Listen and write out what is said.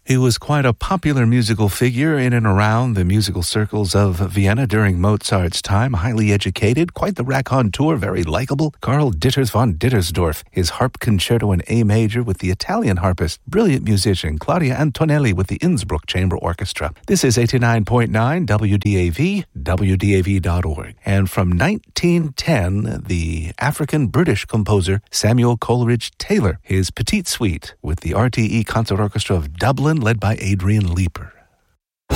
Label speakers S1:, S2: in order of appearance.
S1: He was quite a popular musical figure in and around the musical circles of Vienna during Mozart's time. Highly educated, quite the raconteur, very likable. Karl Ditters von Dittersdorf, his harp concerto in A major with the Italian harpist, brilliant musician Claudia Antonelli with the Innsbruck Chamber Orchestra. This is 89.9 WDAV, WDAV.org. And from 1910, the African-British composer Samuel Coleridge Taylor, his Petite Suite with the RTE Concert Orchestra of Dublin, led by Adrian Leeper.